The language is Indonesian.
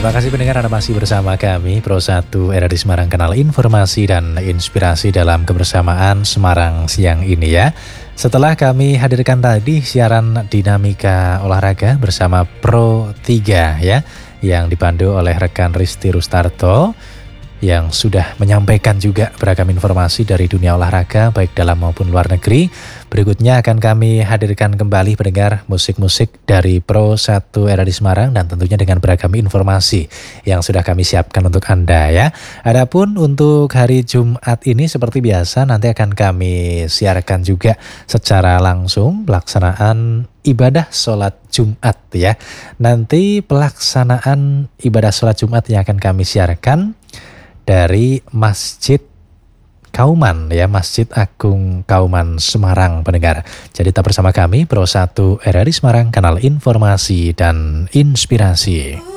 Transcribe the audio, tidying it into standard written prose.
Terima kasih pendengar, Anda masih bersama kami Pro 1 RRI Semarang, kanal informasi dan inspirasi dalam kebersamaan Semarang siang ini ya. Setelah kami hadirkan tadi siaran dinamika olahraga bersama Pro 3 ya, yang dipandu oleh rekan Risti Rustarto, yang sudah menyampaikan juga beragam informasi dari dunia olahraga baik dalam maupun luar negeri. Berikutnya akan kami hadirkan kembali pendengar musik-musik dari Pro 1 RRI Semarang dan tentunya dengan beragam informasi yang sudah kami siapkan untuk Anda ya. Adapun untuk hari Jumat ini seperti biasa nanti akan kami siarkan juga secara langsung pelaksanaan ibadah sholat Jumat ya. Nanti pelaksanaan ibadah sholat Jumat yang akan kami siarkan dari Masjid Kauman ya, Masjid Agung Kauman Semarang pendengar. Jadi tetap bersama kami Pro 1 RRI Semarang, kanal informasi dan inspirasi.